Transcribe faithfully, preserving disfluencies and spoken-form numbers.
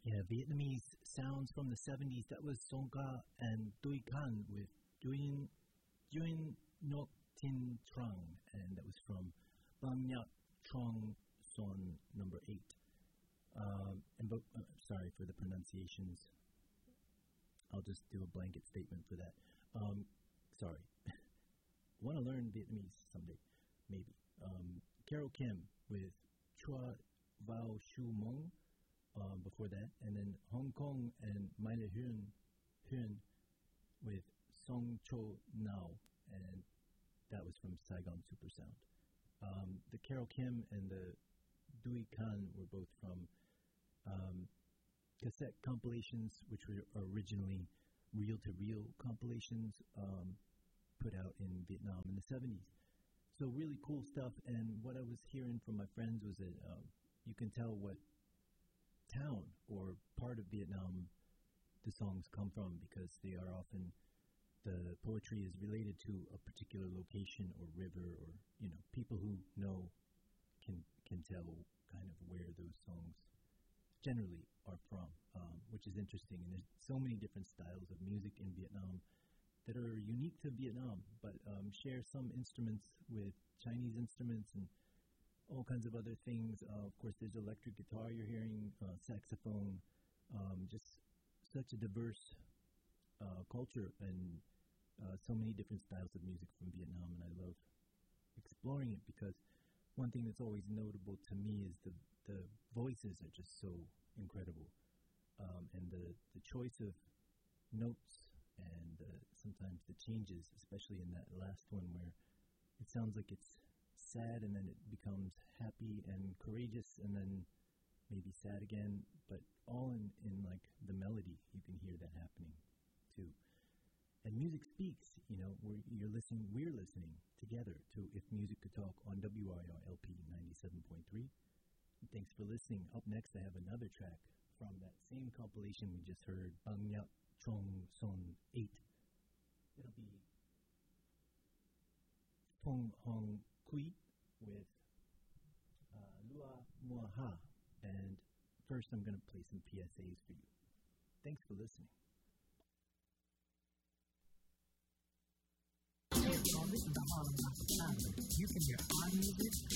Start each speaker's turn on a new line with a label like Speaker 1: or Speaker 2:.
Speaker 1: Yeah, Vietnamese sounds from the seventies. That was Songka and Dui Can with Duin Duin Nok Tin Trung, and that was from Bang Nyat Trong Son number eight. Um, and but, uh, sorry for the pronunciations. I'll just do a blanket statement for that. Um, sorry. Want to learn Vietnamese someday, maybe. Um, Carol Kim with Chua Vao Shu Mong um, before that, and then Hong Kong and Mai Le Hyun, Hyun with Song Cho Nao, and that was from Saigon Super Sound. Um, the Carol Kim and the Dui Can were both from um, cassette compilations, which were originally reel-to-reel compilations um, put out in Vietnam in the seventies. So really cool stuff, and what I was hearing from my friends was that um, you can tell what town or part of Vietnam the songs come from, because they are often, the poetry is related to a particular location or river, or, you know, people who know can can tell kind of where those songs generally are from, um, which is interesting. And there's so many different styles of music in Vietnam that are unique to Vietnam, but um, share some instruments with Chinese instruments and all kinds of other things. Uh, of course, there's electric guitar you're hearing, uh, saxophone, um, just such a diverse uh, culture, and uh, so many different styles of music from Vietnam, and I love exploring it, because one thing that's always notable to me is the, the voices are just so incredible, um, and the, the choice of notes and uh, sometimes the changes, especially in that last one where it sounds like it's sad and then it becomes happy and courageous and then maybe sad again, but all in, in like the melody, you can hear that happening too. And music speaks, you know, we're, you're listening, we're listening together to If Music Could Talk on W I R L P ninety-seven point three. Thanks for listening. Up next, I have another track from that same compilation we just heard, Bang Nyat Trong Son eight. It'll be Phong Hong Kui with uh, Lua Mua Ha. And first, I'm going to play some P S As for you. Thanks for listening.
Speaker 2: Listen to Harlem Nights. You can hear our music